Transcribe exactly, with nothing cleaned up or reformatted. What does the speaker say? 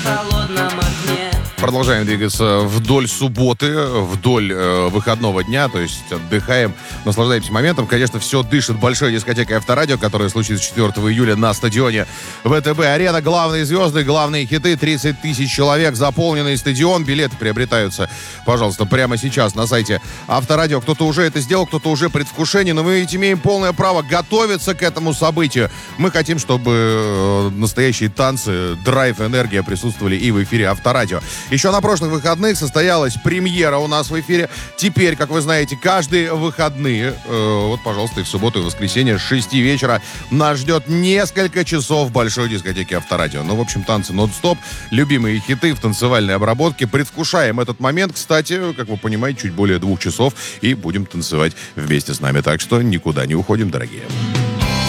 холодном огне. Продолжаем двигаться вдоль субботы, вдоль э, выходного дня, то есть отдыхаем, наслаждаемся моментом. Конечно, все дышит большой дискотекой Авторадио, которая случится четвёртого июля на стадионе ВТБ-арена. Главные звезды, главные хиты, тридцать тысяч человек, заполненный стадион. Билеты приобретаются, пожалуйста, прямо сейчас на сайте Авторадио. Кто-то уже это сделал, кто-то уже предвкушение, но мы ведь имеем полное право готовиться к этому событию. Мы хотим, чтобы э, настоящие танцы, драйв, энергия присутствовали и в эфире Авторадио. Еще на прошлых выходных состоялась премьера у нас в эфире. Теперь, как вы знаете, каждые выходные, э, вот, пожалуйста, и в субботу, и в воскресенье с шести вечера нас ждет несколько часов большой дискотеки Авторадио. Ну, в общем, танцы нон-стоп, любимые хиты в танцевальной обработке. Предвкушаем этот момент. Кстати, как вы понимаете, чуть более двух часов, и будем танцевать вместе с нами. Так что никуда не уходим, дорогие.